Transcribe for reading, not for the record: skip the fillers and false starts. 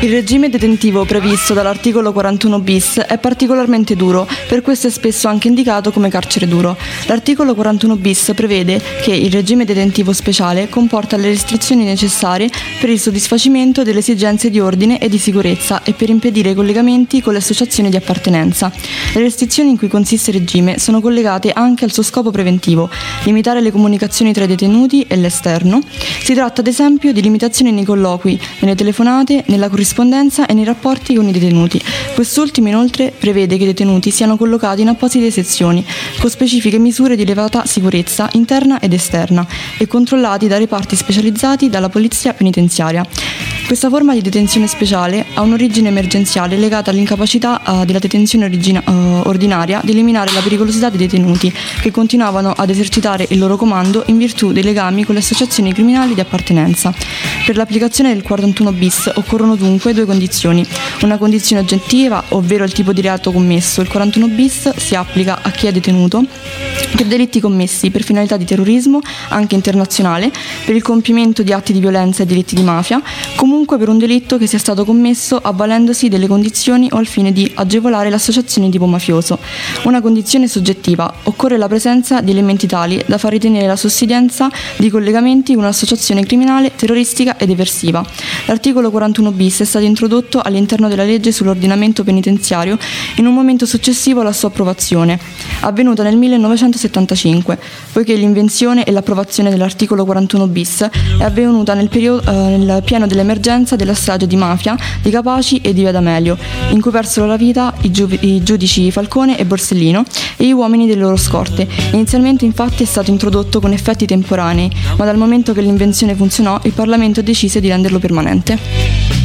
Il regime detentivo previsto dall'articolo 41 bis è particolarmente duro, per questo è spesso anche indicato come carcere duro. L'articolo 41 bis prevede che il regime detentivo speciale comporta le restrizioni necessarie per il soddisfacimento delle esigenze di ordine e di sicurezza e per impedire i collegamenti con le associazioni di appartenenza. Le restrizioni in cui consiste il regime sono collegate anche al suo scopo preventivo, limitare le comunicazioni tra i detenuti e l'esterno. Si tratta ad esempio di limitazioni nei colloqui, nelle telefonate, nella corrispondenza e nei rapporti con i detenuti. Quest'ultimo inoltre prevede che i detenuti siano collocati in apposite sezioni con specifiche misure di elevata sicurezza interna ed esterna e controllati da reparti specializzati dalla polizia penitenziaria. Questa forma di detenzione speciale ha un'origine emergenziale legata all'incapacità della detenzione ordinaria di eliminare la pericolosità dei detenuti che continuavano ad esercitare il loro comando in virtù dei legami con le associazioni criminali di appartenenza. Per l'applicazione del 41 bis occorrono dunque due condizioni: una condizione oggettiva, ovvero il tipo di reato commesso. Il 41 bis si applica a chi è detenuto per delitti commessi per finalità di terrorismo, anche internazionale, per il compimento di atti di violenza e delitti di mafia, comunque per un delitto che sia stato commesso avvalendosi delle condizioni o al fine di agevolare l'associazione di tipo mafioso. Una condizione soggettiva: occorre la presenza di elementi tali da far ritenere la sussistenza di collegamenti con un'associazione criminale, terroristica ed eversiva. L'articolo 41 bis è stato introdotto all'interno della legge sull'ordinamento penitenziario in un momento successivo alla sua approvazione, avvenuta nel 1975, poiché l'invenzione e l'approvazione dell'articolo 41 bis è avvenuta nel pieno dell'emergenza della strage di mafia di Capaci e di Via D'Amelio, in cui persero la vita i giudici Falcone e Borsellino e gli uomini delle loro scorte. Inizialmente infatti è stato introdotto con effetti temporanei, ma dal momento che l'invenzione funzionò, il Parlamento decise di renderlo permanente.